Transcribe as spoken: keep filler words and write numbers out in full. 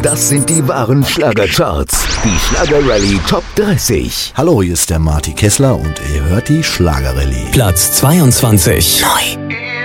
Das sind die wahren Schlagercharts. Die Schlagerrallye Top dreißig. Hallo, hier ist der Marty Kessler und ihr hört die Schlagerrallye. Platz zweiundzwanzig. Neu.